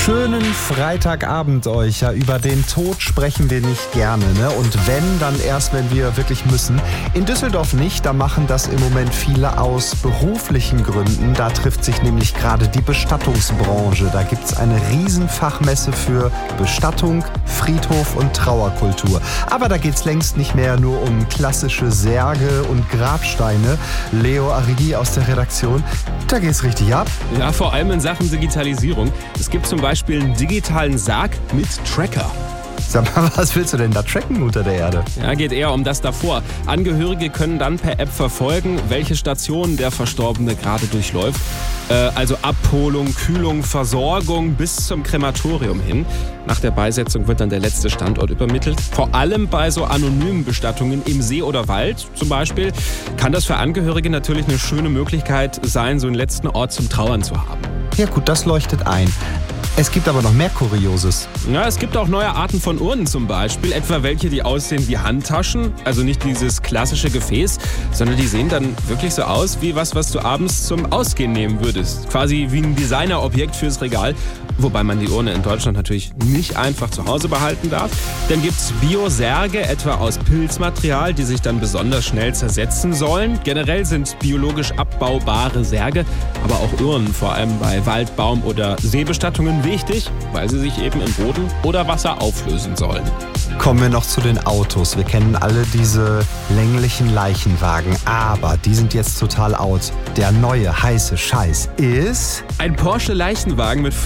Schönen Freitagabend euch. Ja, über den Tod sprechen wir nicht gerne, ne? Und wenn, dann erst, wenn wir wirklich müssen. In Düsseldorf nicht, da machen das im Moment viele aus beruflichen Gründen. Da trifft sich nämlich gerade die Bestattungsbranche. Da gibt's eine Riesenfachmesse für Bestattung, Friedhof und Trauerkultur. Aber da geht's längst nicht mehr nur um klassische Särge und Grabsteine. Leo Arrighi aus der Redaktion, da geht's richtig ab. Ja, vor allem in Sachen Digitalisierung. Es gibt zum Beispiel einen digitalen Sarg mit Tracker. Sag mal, was willst du denn da tracken unter der Erde? Ja, geht eher um das davor. Angehörige können dann per App verfolgen, welche Stationen der Verstorbene gerade durchläuft. Also Abholung, Kühlung, Versorgung bis zum Krematorium hin. Nach der Beisetzung wird dann der letzte Standort übermittelt. Vor allem bei so anonymen Bestattungen im See oder Wald zum Beispiel kann das für Angehörige natürlich eine schöne Möglichkeit sein, so einen letzten Ort zum Trauern zu haben. Ja gut, das leuchtet ein. Es gibt aber noch mehr Kurioses. Ja, es gibt auch neue Arten von Urnen zum Beispiel, etwa welche, die aussehen wie Handtaschen, also nicht dieses klassische Gefäß, sondern die sehen dann wirklich so aus wie was du abends zum Ausgehen nehmen würdest. Quasi wie ein Designerobjekt fürs Regal, wobei man die Urne in Deutschland natürlich nicht einfach zu Hause behalten darf. Dann gibt's Biosärge, etwa aus Pilzmaterial, die sich dann besonders schnell zersetzen sollen. Generell sind biologisch abbaubare Särge, aber auch Urnen, vor allem bei Wald-, Baum- oder Seebestattungen, wichtig, weil sie sich eben im Boden oder Wasser auflösen sollen. Kommen wir noch zu den Autos. Wir kennen alle diese länglichen Leichenwagen, aber die sind jetzt total out. Der neue heiße Scheiß ist ein Porsche Leichenwagen mit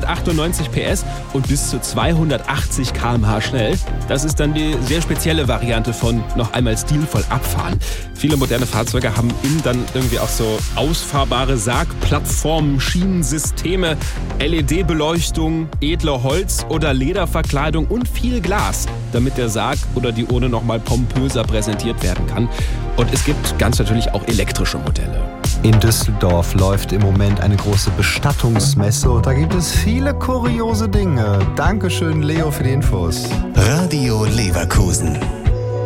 598 PS und bis zu 280 km/h schnell. Das ist dann die sehr spezielle Variante von noch einmal stilvoll abfahren. Viele moderne Fahrzeuge haben innen dann irgendwie auch so ausfahrbare Sargplattformen, Schienensysteme, LED-Beleuchtung, edle Holz- oder Lederverkleidung und viel Glas, damit der Sarg oder die Urne nochmal pompöser präsentiert werden kann. Und es gibt ganz natürlich auch elektrische Modelle. In Düsseldorf läuft im Moment eine große Bestattungsmesse und da gibt es viele kuriose Dinge. Dankeschön, Leo, für die Infos. Radio Leverkusen.